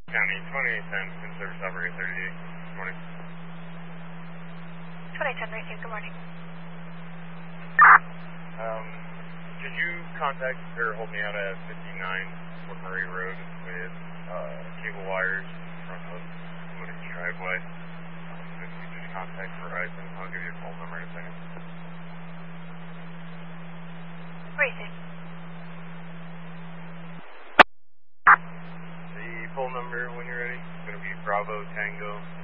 County 2810, in service operator 38. Good morning. 2810 Racing, good morning. Did you contact or hold me out at 59 Fort Murray Road with cable wires in front of somebody's driveway? If you just contact Verizon, I'll give you a phone number in a second. Racing. The phone number when you're ready is going to be Bravo Tango